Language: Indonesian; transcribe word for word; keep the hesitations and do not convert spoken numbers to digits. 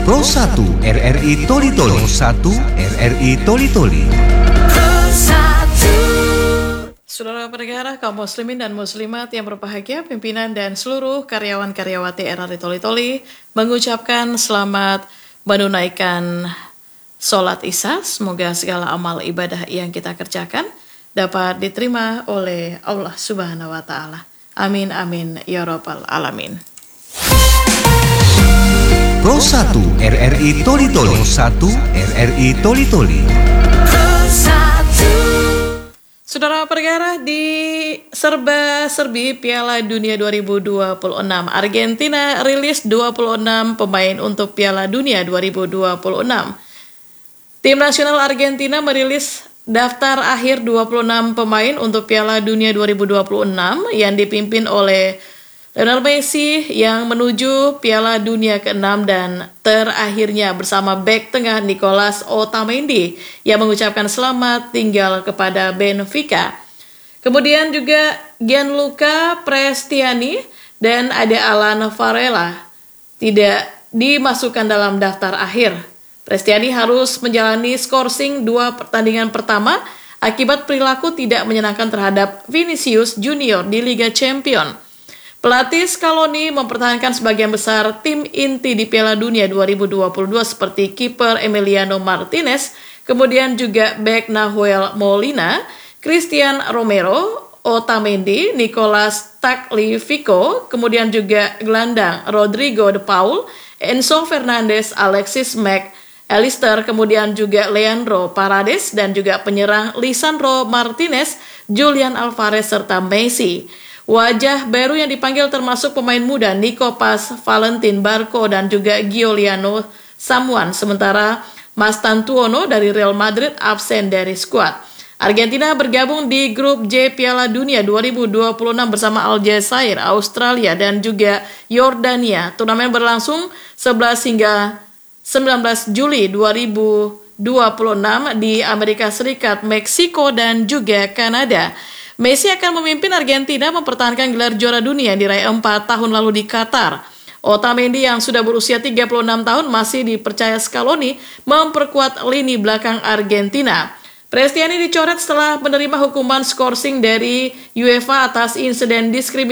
Pro satu R R I Toli Toli. Pro satu R R I Toli Toli. Saudara pendengar, kaum muslimin dan muslimat yang berbahagia, pimpinan dan seluruh karyawan-karyawati R R I Toli Toli mengucapkan selamat menunaikan sholat Isya. Semoga segala amal ibadah yang kita kerjakan dapat diterima oleh Allah Subhanahu wa Ta'ala. Amin amin ya rabbal alamin. Pro satu R R I Toli Toli. Pro satu R R I Toli Toli. Saudara pendengar, di serba-serbi Piala Dunia dua ribu dua puluh enam, Argentina rilis dua puluh enam pemain untuk Piala Dunia dua ribu dua puluh enam. Tim nasional Argentina merilis daftar akhir dua puluh enam pemain untuk Piala Dunia dua ribu dua puluh enam yang dipimpin oleh Lionel Messi yang menuju Piala Dunia keenam dan terakhirnya bersama bek tengah Nicolas Otamendi yang mengucapkan selamat tinggal kepada Benfica. Kemudian juga Gianluca Prestiani dan ada Alan Varela tidak dimasukkan dalam daftar akhir. Prestiani harus menjalani skorsing dua pertandingan pertama akibat perilaku tidak menyenangkan terhadap Vinicius Junior di Liga Champions. Pelatih Scaloni mempertahankan sebagian besar tim inti di Piala Dunia dua ribu dua puluh dua seperti kiper Emiliano Martinez, kemudian juga bek Nahuel Molina, Christian Romero, Otamendi, Nicolas Tagliafico, kemudian juga gelandang Rodrigo de Paul, Enzo Fernandez, Alexis Mac Allister, kemudian juga Leandro Paredes dan juga penyerang Lisandro Martinez, Julian Alvarez serta Messi. Wajah baru yang dipanggil termasuk pemain muda Nico Paz, Valentin Barco dan juga Giuliano Samuan. Sementara Mastantuono dari Real Madrid absen dari skuad. Argentina bergabung di grup J Piala Dunia dua ribu dua puluh enam bersama Aljazair, Australia dan juga Yordania. Turnamen berlangsung sebelas hingga sembilan belas Juli dua ribu dua puluh enam di Amerika Serikat, Meksiko dan juga Kanada. Messi akan memimpin Argentina mempertahankan gelar juara dunia yang diraih empat tahun lalu di Qatar. Otamendi yang sudah berusia tiga puluh enam tahun masih dipercaya Scaloni memperkuat lini belakang Argentina. Prestiani dicoret setelah menerima hukuman skorsing dari UEFA atas insiden diskriminasi